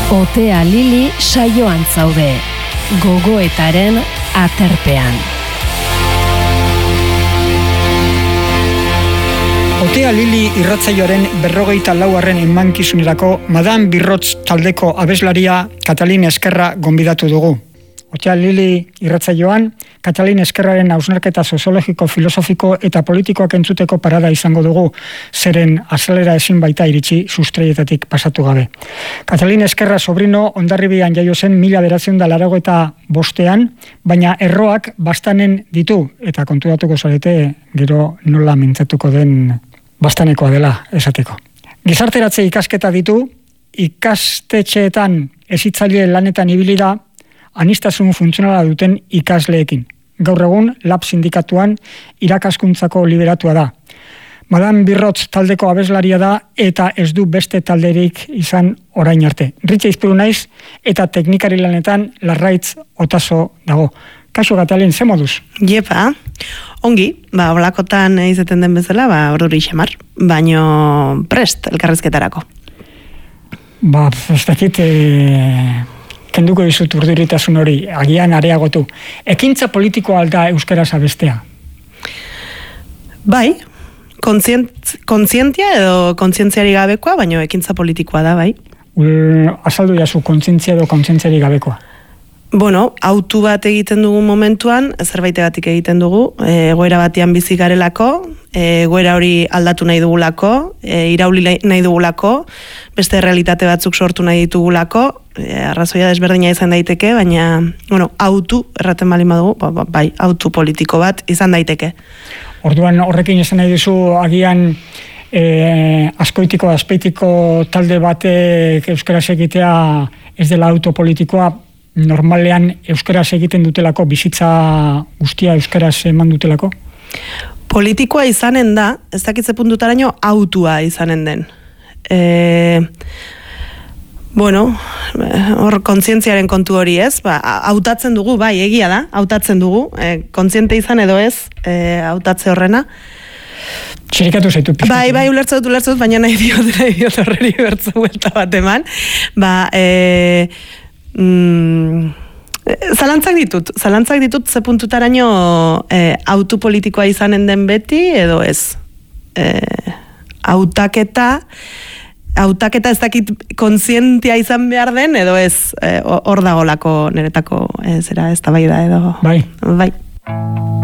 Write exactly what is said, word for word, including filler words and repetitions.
Otea Lili saioan zaude, gogoetaren aterpean. Otea Lili irratsaioaren berrogeita laugarren emankizunerako Madame Birrotz taldeko abeslaria Katalin Eskerra gonbidatu dugu. Otea Lili irratsaioan Katalin Eskerraren hausnarketa soziologiko, filosofiko eta politikoak entzuteko parada izango dugu, zeren azalera ezin baita iritsi sustreietatik pasatu gabe. Katalin Eskerra sobrino Hondarribian jaio zen mila bederatziehun eta laurogeita bostean, baina erroak bastanen ditu, eta konturatuko zarete gero nola mintzatuko den bastanekoa dela esateko. Gizarteratze ikasketa ditu, ikastetxeetan hezitzaile lanetan ibili da, anistasun funtzionala duten ikasleekin. Gaur egun, Lab sindikatuan irakaskuntzako liberatua da. Madame Birrotz taldeko abeslaria da eta ez du beste talderik izan orain arte. Ritxe izpilu naiz eta teknikari lanetan Larraitz Otaso dago. Kaixo Katalin, ze moduz? Jepa, ongi, ba, olakotan izaten den bezala, ba, oruri xamar, baino prest elkarrezketarako. Ba, ez dakit, e... kenduko dizut urduritasun hori, agian areagotu. Ekintza politikoa alda euskaraz abestea? Bai, kontzient, kontzientia edo kontzientziari gabekoa, baino ekintza politikoa da, bai. Ul, azaldu jazu, kontzientzia edo kontzientziari gabekoa? Bueno, autu bat egiten dugu momentuan, zerbaitegatik egiten dugu, egoera batean bizi garelako, egoera hori aldatu nahi dugulako, irauli nahi dugulako, beste realitate batzuk sortu nahi ditugulako, arrazoia desberdina izan daiteke, baina, bueno, autu, erraten bali badugu, ba, ba, bai, autu politiko bat izan daiteke. Orduan horrekin esan nahi duzu, agian e, askoitiko, azpeitiko talde batek euskaraz egitea ez dela autopolitikoa, normalean euskaraz egiten dutelako, bizitza guztia euskaraz eman dutelako? Politikoa izanen da, ez dakitze puntutaraino autua izanen den. E, bueno, hor kontzientziaren kontu hori ez, ba, hautatzen dugu, bai, egia da, hautatzen dugu, e, kontziente izan edo ez, e, hautatze horrena. Txirikatu zaitu pizkatu. Bai, bai, ulertza dut, ulertza dut, baina nahi diot, nahi diot horreri bertzu buelta bat eman. Ba, e, Mm, zalantzak ditut, zalantzak ditut ze puntutaraino e, autopolitikoa izanen den beti, edo ez. E, hautaketa, hautaketa ez dakit kontzientia izan behar den, edo ez hor e, dagolako niretako e, zera ez da bai da, edo. Bai. Bai.